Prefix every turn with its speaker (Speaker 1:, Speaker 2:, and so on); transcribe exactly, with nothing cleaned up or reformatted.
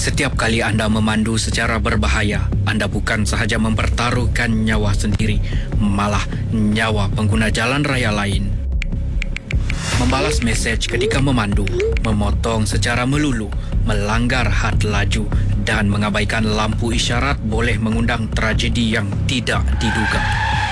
Speaker 1: Setiap kali anda memandu secara berbahaya, anda bukan sahaja mempertaruhkan nyawa sendiri, malah nyawa pengguna jalan raya lain. Membalas mesej ketika memandu, memotong secara melulu, melanggar had laju dan mengabaikan lampu isyarat boleh mengundang tragedi yang tidak diduga.